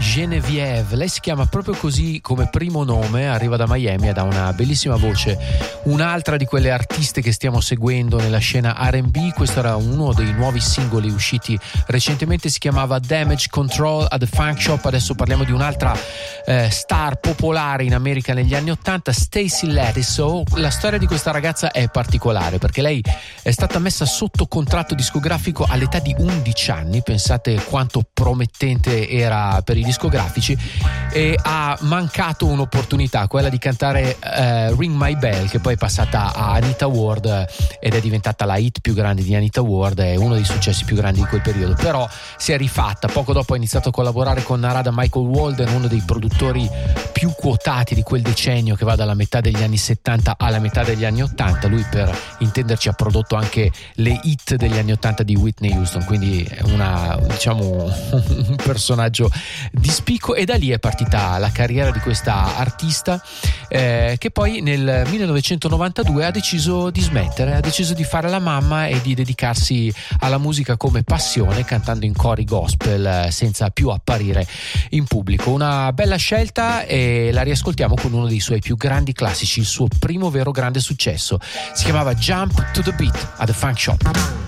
Genevieve. Lei si chiama proprio così come primo nome, arriva da Miami ed ha una bellissima voce, un'altra di quelle artiste che stiamo seguendo nella scena R&B. Questo era uno dei nuovi singoli usciti recentemente, si chiamava Damage Control at the Funk Shop. Adesso parliamo di un'altra star popolare in America negli anni 80, Stacey Lattisoe. La storia di questa ragazza è particolare perché lei è stata messa sotto contratto discografico all'età di 11 anni, pensate quanto promettente era per i discografici, e ha mancato un'opportunità, quella di cantare Ring My Bell, che poi è passata a Anita Ward ed è diventata la hit più grande di Anita Ward, è uno dei successi più grandi di quel periodo. Però si è rifatta, poco dopo ha iniziato a collaborare con Narada Michael Walden, uno dei produttori più quotati di quel decennio che va dalla metà degli anni 70 alla metà degli anni 80. Lui, per intenderci, ha prodotto anche le hit degli anni 80 di Whitney Houston, quindi è un personaggio di spicco. E da lì è partita la carriera di questa artista che poi nel 1992 ha deciso di smettere, ha deciso di fare la mamma e di dedicarsi alla musica come passione, cantando in cori gospel senza più apparire in pubblico. Una bella scelta, e la riascoltiamo con uno dei suoi più grandi classici, il suo primo vero grande successo. Si chiamava Jump to the Beat at the Funk Shop.